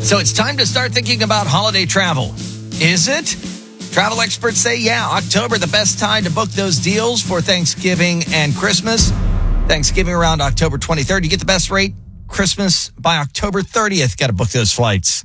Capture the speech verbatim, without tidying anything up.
So it's time to start thinking about holiday travel. Is it? Travel experts say, yeah, October, the best time to book those deals for Thanksgiving and Christmas. Thanksgiving around October twenty-third. You get the best rate. Christmas by October thirtieth. Got to book those flights.